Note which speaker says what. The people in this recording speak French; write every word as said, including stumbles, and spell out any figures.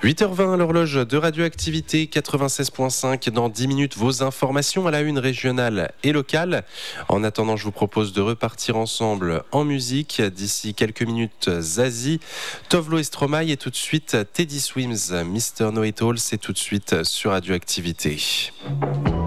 Speaker 1: huit heures vingt à l'horloge de Radioactivité quatre-vingt-seize virgule cinq. Dans dix minutes, vos informations à la une régionale et locale. En attendant, je vous propose de repartir ensemble en musique. D'ici quelques minutes, Zazie, Tovlo et Stromae, et tout de suite Teddy Swims, mister Know It All. C'est tout de suite sur Radioactivité.